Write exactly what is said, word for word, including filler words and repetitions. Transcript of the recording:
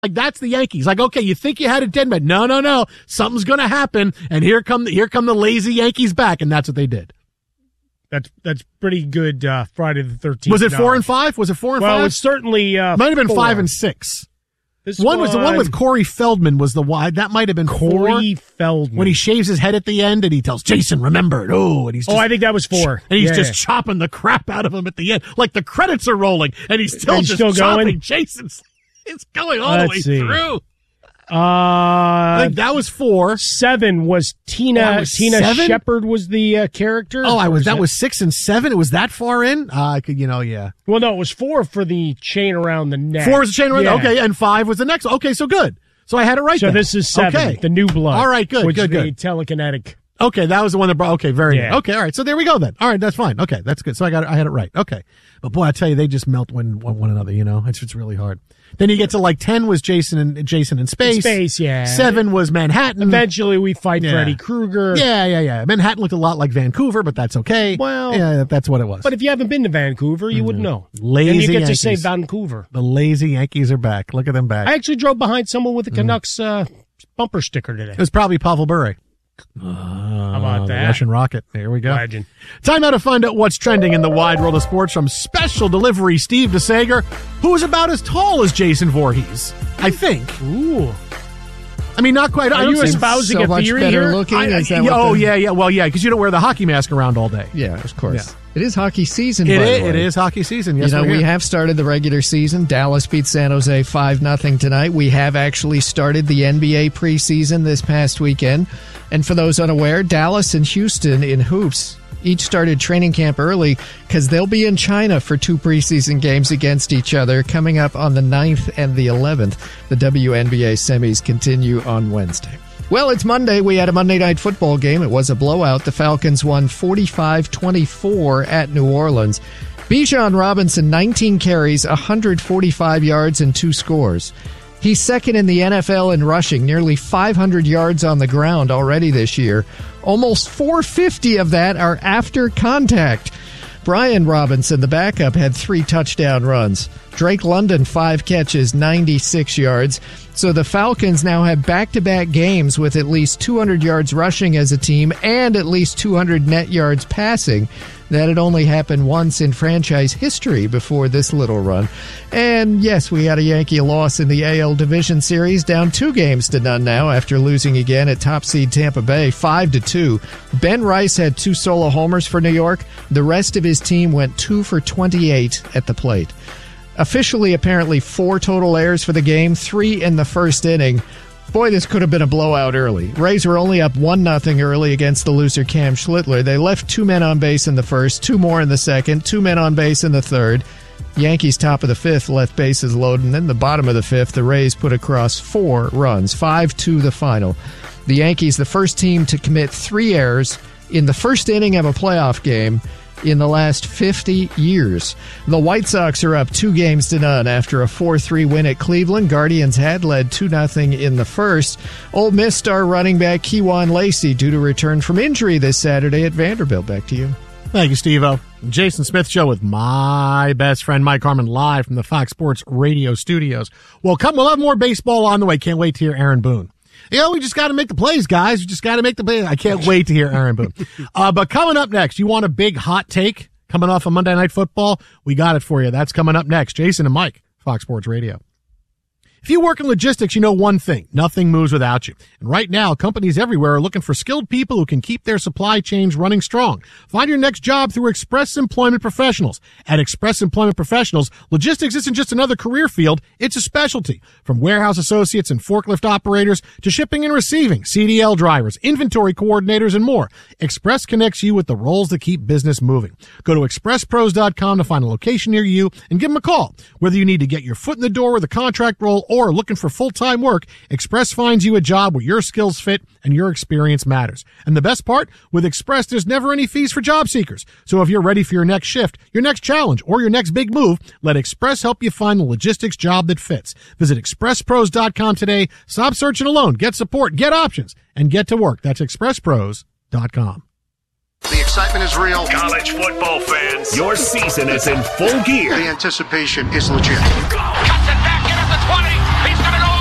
Like, that's the Yankees. Like, okay, you think you had it dead, but no, no, no. Something's going to happen, and here come the, here come the lazy Yankees back, and that's what they did. That's that's pretty good. Uh, Friday the thirteenth. Was it four and five? Was it four and well, five? Well, it's certainly uh, might have been four. five and six. This one was the one with Corey Feldman. Was the one that might have been Corey four. Feldman when he shaves his head at the end and he tells Jason, "Remember it." Oh, and he's just, oh, I think that was four. And he's yeah, just yeah. chopping the crap out of him at the end, like the credits are rolling, and he's still he's just still chopping. Going? Jason's it's going all Let's the way see. through. Uh, I think that was four. Seven was Tina. Oh, was Tina seven? Shepard was the uh, character. Oh, I was. Or That that was six and seven. It was that far in. Uh, I could, you know, yeah. Well, no, it was four for the chain around the neck. Four was the chain around. Yeah. Okay, and five was the next. Okay, so good. So I had it right. So then. this is seven. Okay. The new blood. All right, good, which good, is good. The telekinetic. Okay, that was the one that brought. Okay, very yeah. good. Okay, all right. So there we go then. All right, that's fine. Okay, that's good. So I got. It, I had it right. Okay, but boy, I tell you, they just melt one one, one another. You know, it's it's really hard. Then you get to like ten was Jason and Jason in space. In space, yeah. Seven was Manhattan. Eventually, we fight yeah. Freddy Krueger. Yeah, yeah, yeah. Manhattan looked a lot like Vancouver, but that's okay. Well, yeah, that's what it was. But if you haven't been to Vancouver, you mm-hmm. wouldn't know. Lazy and you get Yankees. to say Vancouver. The lazy Yankees are back. Look at them back. I actually drove behind someone with a Canucks uh, bumper sticker today. It was probably Pavel Bure. Uh, How about that? The Russian Rocket. There we go. Legend. Time now to find out what's trending in the wide world of sports from Special Delivery Steve DeSager, who is about as tall as Jason Voorhees, I think. Ooh. I mean, not quite. Are I don't you think espousing so a much theory better here? looking? I, is that I, what oh, the, yeah, yeah. Well, yeah, because you don't wear the hockey mask around all day. Yeah, of course. Yeah. It is hockey season, It by is, the way. it is hockey season. Yes, you know, we're we here. have started the regular season. Dallas beat San Jose five nothing tonight. We have actually started the N B A preseason this past weekend. And for those unaware, Dallas and Houston in hoops each started training camp early because they'll be in China for two preseason games against each other coming up on the ninth and the eleventh. The W N B A semis continue on Wednesday. Well, it's Monday. We had a Monday night football game. It was a blowout. The Falcons won forty-five twenty-four at New Orleans. Bijan Robinson, nineteen carries, one hundred forty-five yards, and two scores. He's second in the N F L in rushing, nearly five hundred yards on the ground already this year. Almost four hundred fifty of that are after contact. Brian Robinson, the backup, had three touchdown runs. Drake London, five catches, ninety-six yards. So the Falcons now have back-to-back games with at least two hundred yards rushing as a team and at least two hundred net yards passing. That had only happened once in franchise history before this little run. And yes, we had a Yankee loss in the A L Division Series, down two games to none now after losing again at top seed Tampa Bay, five to two. Ben Rice had two solo homers for New York. The rest of his team went two for twenty-eight at the plate. Officially, apparently, four total errors for the game, three in the first inning. Boy, this could have been a blowout early. Rays were only up one nothing early against the loser Cam Schlittler. They left two men on base in the first, two more in the second, two men on base in the third. Yankees top of the fifth left bases loaded, and then the bottom of the fifth, the Rays put across four runs, five two the final. The Yankees, the first team to commit three errors in the first inning of a playoff game in the last fifty years. The White Sox are up two games to none after a four three win at Cleveland. Guardians had led two nothing in the first. Ole Miss star running back Kewan Lacey due to return from injury this Saturday at Vanderbilt. Back to you. Thank you, Steve-O. Jason Smith Show with my best friend Mike Harmon live from the Fox Sports Radio studios. Well, come, we'll have more baseball on the way. Can't wait to hear Aaron Boone. You know, we just got to make the plays, guys. We just got to make the plays. I can't wait to hear Aaron Boone. Uh, but coming up next, you want a big hot take coming off of Monday Night Football? We got it for you. That's coming up next. Jason and Mike, Fox Sports Radio. If you work in logistics, you know one thing. Nothing moves without you. And right now, companies everywhere are looking for skilled people who can keep their supply chains running strong. Find your next job through Express Employment Professionals. At Express Employment Professionals, logistics isn't just another career field, it's a specialty. From warehouse associates and forklift operators to shipping and receiving, C D L drivers, inventory coordinators, and more, Express connects you with the roles that keep business moving. Go to express pros dot com to find a location near you and give them a call. Whether you need to get your foot in the door with a contract role or looking for full-time work, Express finds you a job where your skills fit and your experience matters. And the best part, with Express, there's never any fees for job seekers. So if you're ready for your next shift, your next challenge, or your next big move, let Express help you find the logistics job that fits. Visit express pros dot com today. Stop searching alone. Get support, get options, and get to work. That's express pros dot com. The excitement is real. College football fans, your season is in full gear. The anticipation is legit.